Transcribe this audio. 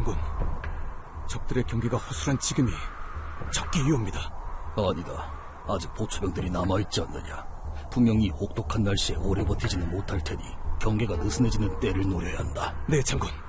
장군, 적들의 경계가 허술한 지금이 적기이옵니다. 아니다. 아직 보초병들이 남아있지 않느냐. 분명히 혹독한 날씨에 오래 버티지는 못할 테니 경계가 느슨해지는 때를 노려야 한다. 네, 장군.